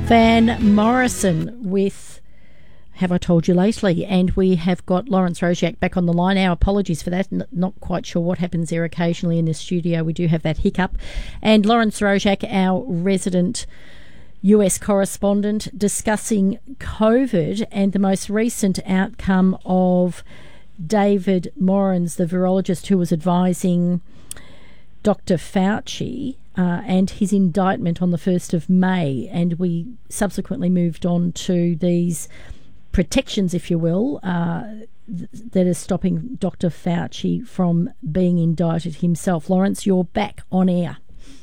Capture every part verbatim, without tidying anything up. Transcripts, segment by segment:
Van Morrison with Have I Told You Lately? And we have got Lawrence Rosiak back on the line. Our apologies for that. N- not quite sure what happens there occasionally in the studio. We do have that hiccup. And Lawrence Rosiak, our resident U S correspondent, discussing COVID and the most recent outcome of David Morans, the virologist who was advising Doctor Fauci, uh, and his indictment on the first of May. And we subsequently moved on to these protections, if you will, uh, th- that are stopping Doctor Fauci from being indicted himself. Lawrence, you're back on air.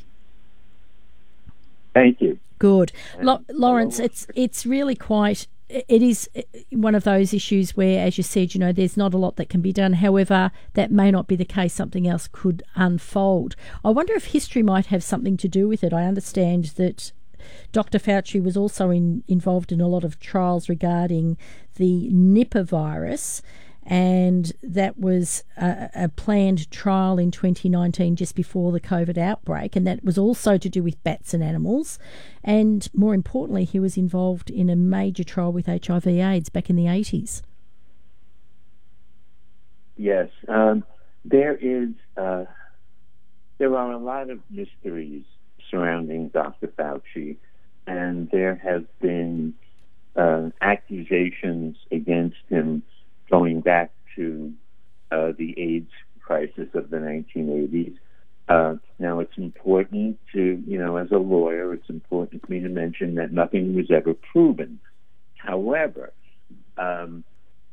Thank you. Good. Lo- Lawrence, it's it's really quite, it is one of those issues where, as you said, you know, there's not a lot that can be done. However, that may not be the case. Something else could unfold. I wonder if history might have something to do with it. I understand that Doctor Fauci was also in, involved in a lot of trials regarding the Nipah virus, and that was a, a planned trial in twenty nineteen just before the COVID outbreak, and that was also to do with bats and animals. And more importantly, he was involved in a major trial with H I V AIDS back in the eighties. Yes, um, there is. Uh, there are a lot of mysteries surrounding Doctor Fauci, and there have been uh, accusations against him going back to uh, the AIDS crisis of the nineteen eighties. Uh, now, it's important to, you know, as a lawyer, it's important for me to mention that nothing was ever proven. However, um,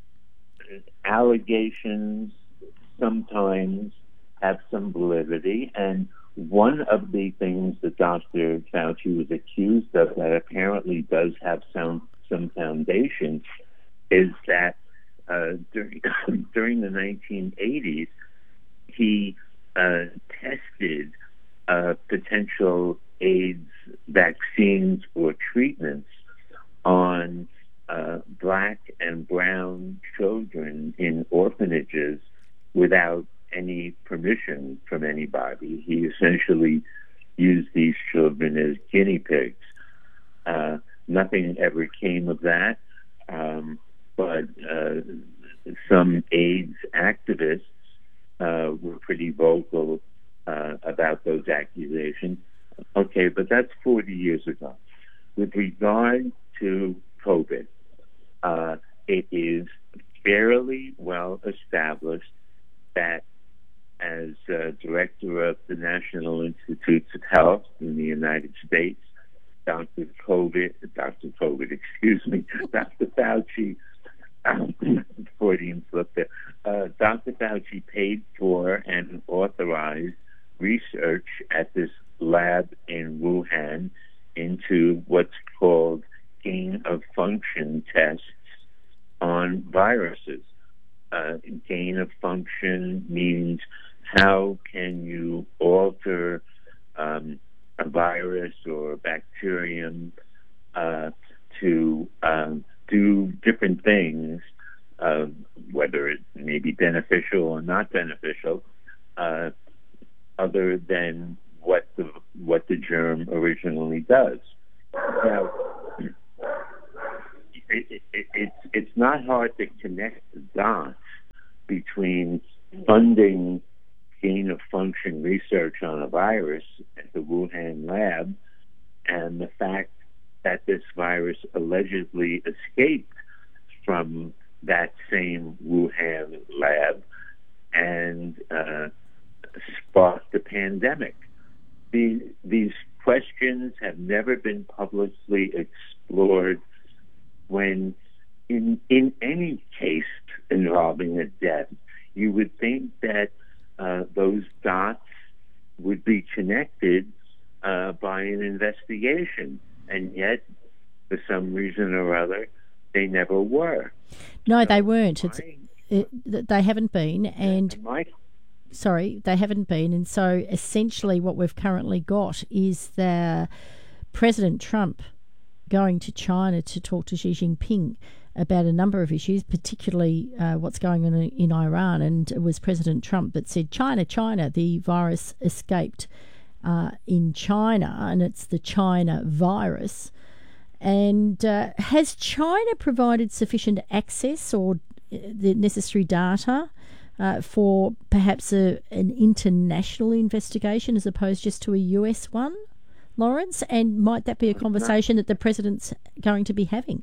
allegations sometimes have some validity, and one of the things that Doctor Fauci was accused of that apparently does have some some foundation is that uh, during during the nineteen eighties, he uh, tested uh, potential AIDS vaccines or treatments on uh, black and brown children in orphanages without any permission from anybody. He essentially used these children as guinea pigs. Uh, nothing ever came of that, um, but uh, some AIDS activists uh, were pretty vocal uh, about those accusations. Okay, but that's forty years ago. With regard to COVID, uh, it is fairly well established that as uh, director of the National Institutes of Health in the United States, Doctor COVID, Doctor COVID, excuse me, Doctor Fauci, um, Freudian slip there, uh, Doctor Fauci paid for and authorized research at this lab in Wuhan into what's called gain of function tests on viruses. Uh, gain of function means how can you alter um, a virus or a bacterium uh, to um, do different things, uh, whether it may be beneficial or not beneficial, uh, other than what the what the germ originally does. Now, it, it, it's it's not hard to connect the dots between funding gain of function research on a virus at the Wuhan lab and the fact that this virus allegedly escaped from that same Wuhan lab and uh, sparked the pandemic. The, these questions have never been publicly explored when in in any case involving a death, you would think that uh, those dots would be connected uh, by an investigation, and yet, for some reason or other, they never were. No, so they weren't. It's, my, it, they haven't been, and my, sorry, they haven't been, and so essentially, what we've currently got is the President Trump going to China to talk to Xi Jinping about a number of issues, particularly uh, what's going on in, in Iran. And it was President Trump that said, China, China, the virus escaped uh, in China, and it's the China virus. And uh, has China provided sufficient access or the necessary data uh, for perhaps a, an international investigation as opposed just to a U S one, Lawrence? And might that be a conversation that the President's going to be having?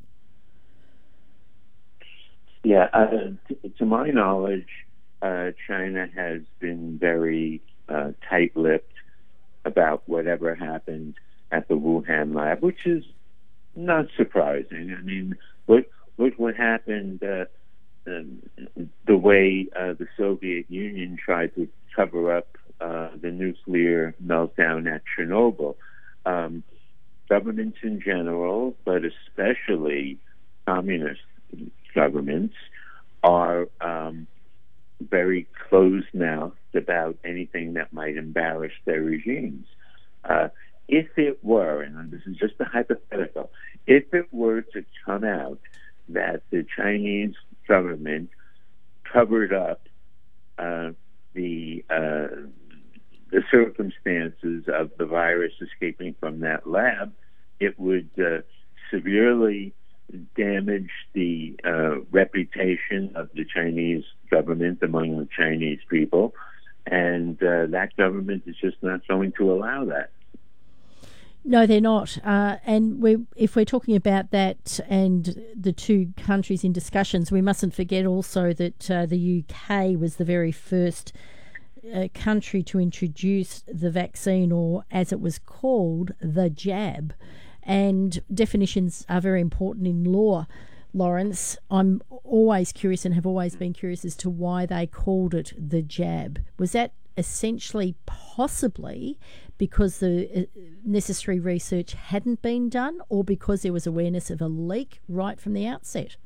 Yeah, uh, t- to my knowledge, uh, China has been very uh, tight-lipped about whatever happened at the Wuhan lab, which is not surprising. I mean, look, look what happened uh, um, the way uh, the Soviet Union tried to cover up uh, the nuclear meltdown at Chernobyl. Um, governments in general, but especially communist governments, are um, very closed-mouthed about anything that might embarrass their regimes. Uh, if it were, and this is just a hypothetical, if it were to come out that the Chinese government covered up uh, the uh, the circumstances of the virus escaping from that lab, it would uh, severely damage the uh, reputation of the Chinese government among the Chinese people, and uh, that government is just not going to allow that. No, they're not. Uh, and we, if we're talking about that and the two countries in discussions, we mustn't forget also that uh, the U K was the very first uh, country to introduce the vaccine, or as it was called, the jab. And definitions are very important in law, Lawrence. I'm always curious and have always been curious as to why they called it the jab. Was that essentially possibly because the necessary research hadn't been done, or because there was awareness of a leak right from the outset?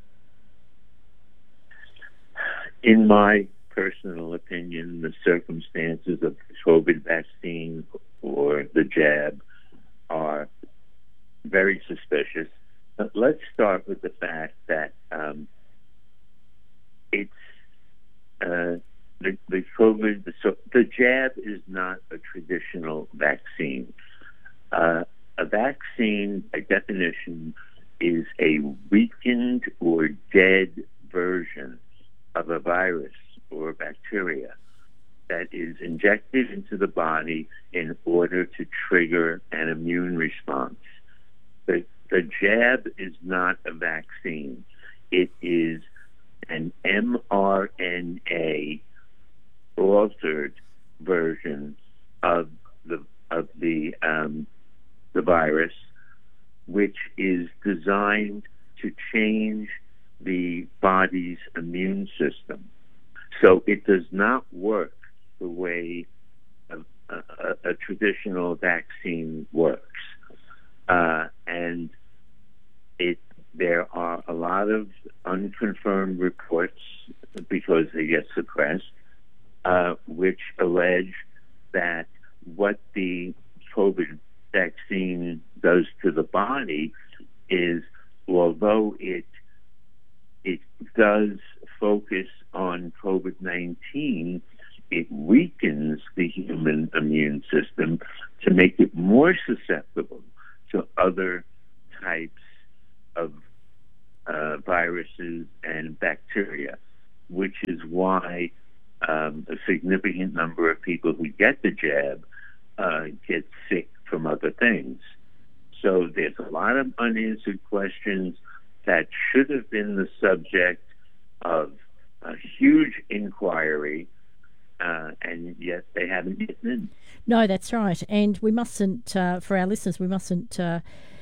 In my personal opinion, the circumstances of the COVID vaccine or the jab are very suspicious. But let's start with the fact that um, it's uh, the, the COVID, the, so the jab is not a traditional vaccine. Uh, a vaccine, by definition, is a weakened or dead version of a virus or bacteria that is injected into the body in order to trigger an immune response. The, the jab is not a vaccine. It is an mRNA altered version of the of the um, the virus, which is designed to change the body's immune system. So it does not work the way a, a, a traditional vaccine works. Uh, and it there are a lot of unconfirmed reports, because they get suppressed, uh, which allege that what the COVID vaccine does to the body is, although it it does focus on COVID nineteen, it weakens the human immune system to make it more susceptible to other types of uh, viruses and bacteria, which is why um, a significant number of people who get the jab uh, get sick from other things. So there's a lot of unanswered questions that should have been the subject of a huge inquiry, uh, and yet they haven't yet been. No, that's right. And we mustn't, uh, for our listeners, we mustn't uh,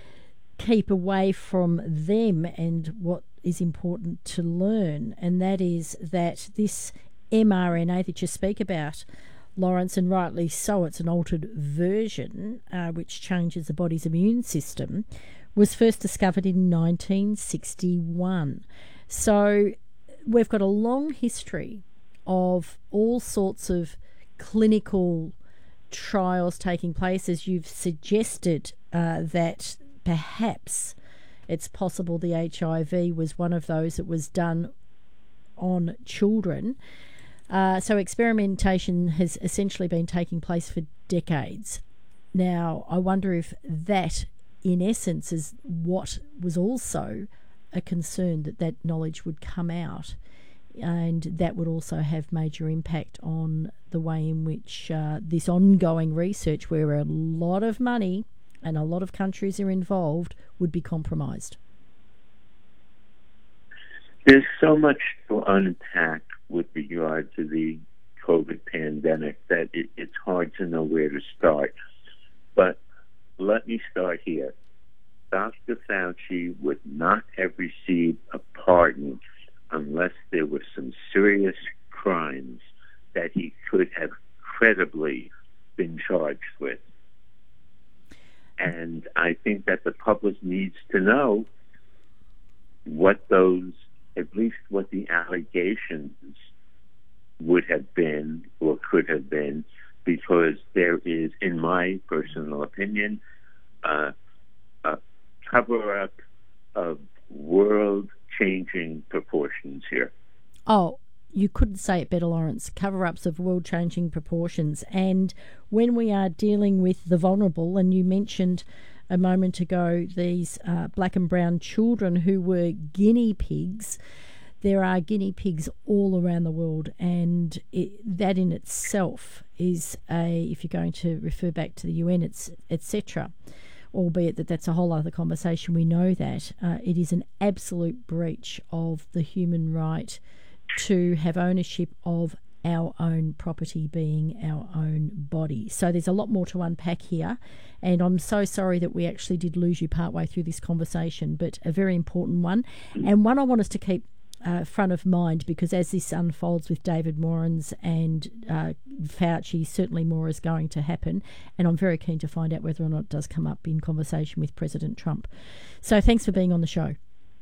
keep away from them and what is important to learn, and that is that this mRNA that you speak about, Lawrence, and rightly so, it's an altered version uh, which changes the body's immune system, was first discovered in nineteen sixty-one. So we've got a long history of all sorts of clinical trials taking place, as you've suggested, uh, that perhaps it's possible the H I V was one of those that was done on children. Uh, so experimentation has essentially been taking place for decades. Now, I wonder if that in essence, is what was also a concern, that that knowledge would come out, and that would also have major impact on the way in which uh, this ongoing research, where a lot of money and a lot of countries are involved, would be compromised. There's so much to unpack with regard to the COVID pandemic that it, it's hard to know where to start. But let me start here. Doctor Fauci would not have received a pardon unless there were some serious crimes that he could have credibly been charged with. And I think that the public needs to know what those, at least what the allegations would have been or could have been, because there is, in my personal opinion, uh, a cover-up of world-changing proportions here. Oh, you couldn't say it better, Lawrence. Cover-ups of world-changing proportions. And when we are dealing with the vulnerable, and you mentioned a moment ago these uh, black and brown children who were guinea pigs, there are guinea pigs all around the world, and it, that in itself is a, if you're going to refer back to the U N, it's et cetera, albeit that that's a whole other conversation, we know that, uh, it is an absolute breach of the human right to have ownership of our own property, being our own body. So there's a lot more to unpack here, and I'm so sorry that we actually did lose you partway through this conversation, but a very important one, and one I want us to keep uh, front of mind, because as this unfolds with David Moorens and uh, Fauci, certainly more is going to happen, and I'm very keen to find out whether or not it does come up in conversation with President Trump. So thanks for being on the show.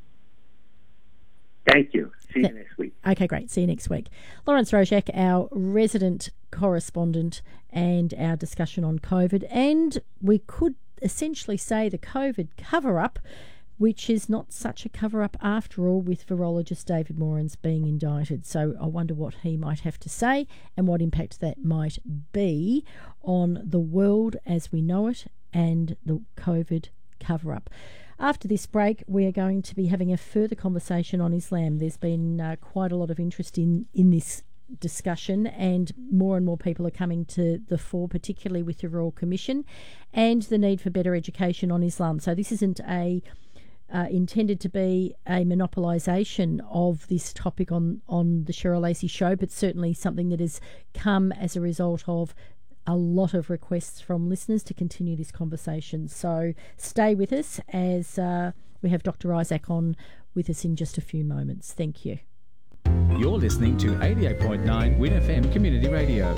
Thank you. See you next week. Okay, great. See you next week. Lawrence Rojak, our resident correspondent, and our discussion on COVID. And we could essentially say the COVID cover-up, which is not such a cover-up after all, with virologist David Moorens being indicted. So I wonder what he might have to say and what impact that might be on the world as we know it and the COVID cover-up. After this break, we are going to be having a further conversation on Islam. There's been uh, quite a lot of interest in, in this discussion, and more and more people are coming to the fore, particularly with the Royal Commission and the need for better education on Islam. So this isn't a uh, intended to be a monopolisation of this topic on, on the Cheryl Lacey Show, but certainly something that has come as a result of a lot of requests from listeners to continue this conversation. So stay with us as uh, we have Doctor Isaac on with us in just a few moments. Thank you. You're listening to eighty-eight point nine Win F M Community Radio.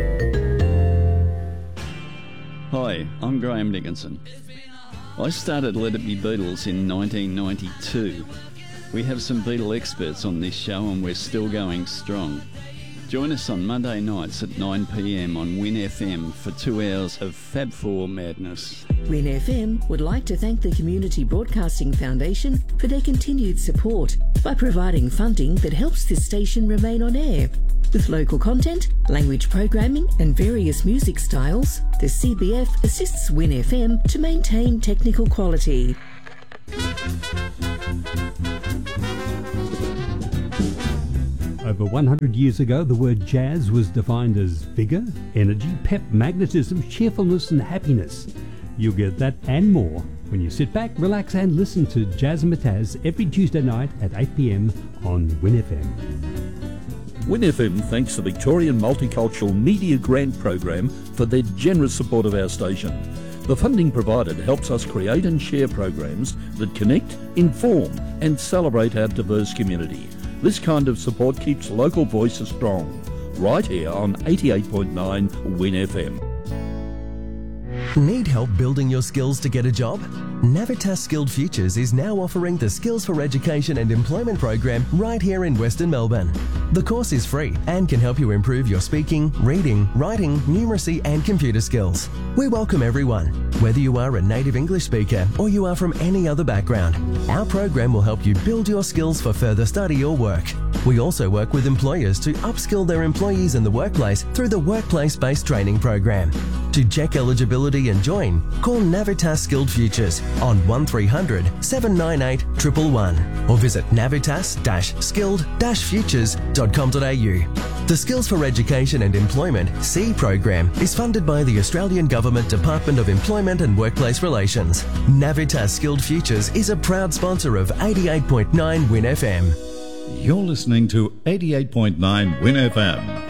Hi, I'm Graham Dickinson. I started Let It Be Beatles in nineteen ninety-two. We have some Beatle experts on this show and we're still going strong. Join us on Monday nights at nine p m on Win F M for two hours of Fab Four madness. Win F M would like to thank the Community Broadcasting Foundation for their continued support by providing funding that helps this station remain on air. With local content, language programming and various music styles, the C B F assists Win F M to maintain technical quality. Over one hundred years ago, the word jazz was defined as vigour, energy, pep, magnetism, cheerfulness and happiness. You'll get that and more when you sit back, relax and listen to Jazz and Mataz every Tuesday night at eight p m on Win F M. Win F M thanks the Victorian Multicultural Media Grant Program for their generous support of our station. The funding provided helps us create and share programs that connect, inform and celebrate our diverse community. This kind of support keeps local voices strong, right here on eighty-eight point nine Win F M. Need help building your skills to get a job? Navitas Skilled Futures is now offering the Skills for Education and Employment program right here in Western Melbourne. The course is free and can help you improve your speaking, reading, writing, numeracy and computer skills. We welcome everyone, whether you are a native English speaker or you are from any other background. Our program will help you build your skills for further study or work. We also work with employers to upskill their employees in the workplace through the Workplace-Based Training program. To check eligibility and join, call Navitas Skilled Futures on one three hundred, seven nine eight, one one one or visit navitas dash skilled dash futures dot com dot a u. The Skills for Education and Employment SEE program is funded by the Australian Government Department of Employment and Workplace Relations. Navitas Skilled Futures is a proud sponsor of eighty-eight point nine Win F M. You're listening to eighty-eight point nine Win F M.